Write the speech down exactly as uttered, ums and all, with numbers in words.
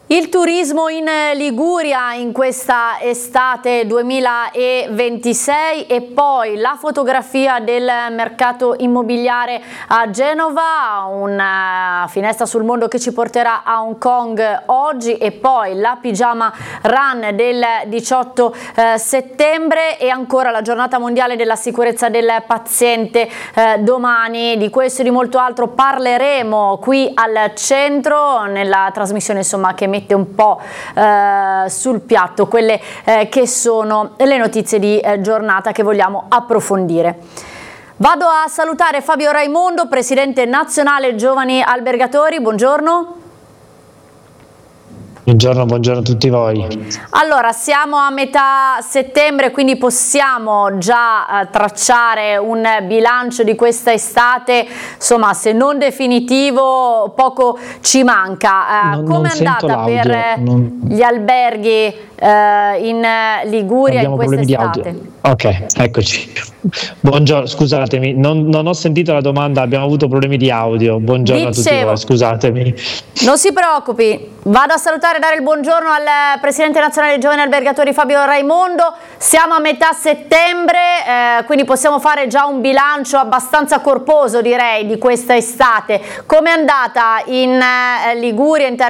Il turismo in Liguria in questa estate duemilaventisei e poi la fotografia del mercato immobiliare a Genova, una finestra sul mondo che ci porterà a Hong Kong oggi e poi la Pigiama Run del diciotto eh, settembre e ancora la giornata mondiale della sicurezza del paziente eh, domani. Di questo e di molto altro parleremo qui al centro nella trasmissione insomma che mette un po' eh, sul piatto quelle eh, che sono le notizie di eh, giornata che vogliamo approfondire. Vado a salutare Fabio Raimondo, presidente nazionale Giovani Albergatori, buongiorno. Buongiorno, buongiorno a tutti voi. Allora, siamo a metà settembre, quindi possiamo già eh, tracciare un bilancio di questa estate, insomma, se non definitivo, poco ci manca. Eh, come è andata per non... gli alberghi eh, in Liguria Abbiamo in questa estate? Ok, eccoci. Buongiorno, scusatemi, non, non ho sentito la domanda, abbiamo avuto problemi di audio. Buongiorno Dicevo, a tutti voi, scusatemi. Non si preoccupi, vado a salutare e dare il buongiorno al Presidente Nazionale dei Giovani Albergatori Fabio Raimondo. Siamo a metà settembre, eh, quindi possiamo fare già un bilancio abbastanza corposo, direi, di questa estate. Come è andata in eh, Liguria in termini